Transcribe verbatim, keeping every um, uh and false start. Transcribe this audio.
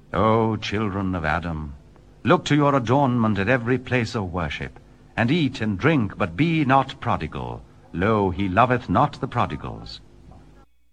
O children of Adam, look to your adornment at every place of worship, and eat and drink, but be not prodigal. Lo, he loveth not the prodigals.